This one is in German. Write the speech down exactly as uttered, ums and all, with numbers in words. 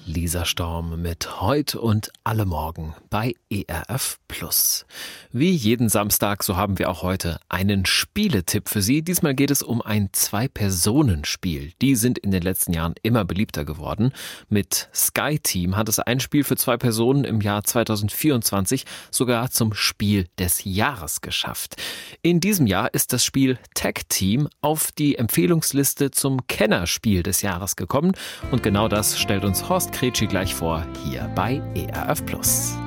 Lisa Storm mit Heut und alle Morgen bei E R F Plus. Wie jeden Samstag, so haben wir auch heute einen Spieletipp für Sie. Diesmal geht es um ein Zwei-Personen-Spiel. Die sind in den letzten Jahren immer beliebter geworden. Mit Sky Team hat es ein Spiel für zwei Personen im Jahr zweitausendvierundzwanzig sogar zum Spiel des Jahres geschafft. In diesem Jahr ist das Spiel Tag Team auf die Empfehlungsliste zum Kennerspiel des Jahres gekommen. Und genau das stellt uns Horst Kretschi gleich vor, hier bei E R F Plus.